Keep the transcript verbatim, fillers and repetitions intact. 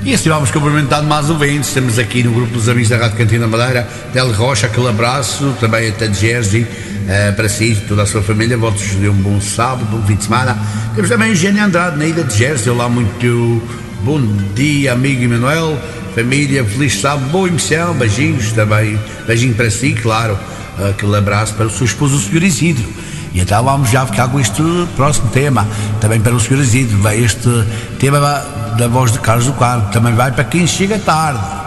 E assim vamos cumprimentando mais ouvintes. Temos aqui no grupo dos amigos da Rádio Cantina Madeira, Del Rocha, aquele abraço, também até de Jersey, uh, para si e toda a sua família. Votos de um bom sábado, bom fim de semana. Temos também o Eugênio Andrade, na ilha de Jersey. Olá, muito bom dia, amigo Emanuel, família, feliz sábado, boa emissão, beijinhos também, beijinho para si, claro, aquele abraço para o seu esposo, o senhor Isidro. E então vamos já ficar com este próximo tema, também para o senhor Isidro. Vai este tema da voz de Carlos do Carmo, também vai para quem chega tarde.